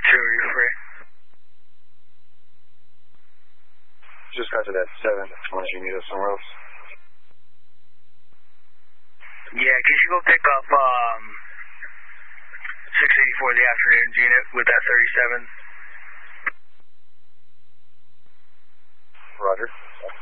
Sure, you're free. Just got to that 7. Unless you need us somewhere else. Yeah, can you go pick up 684 the afternoon unit with that 37? Roger.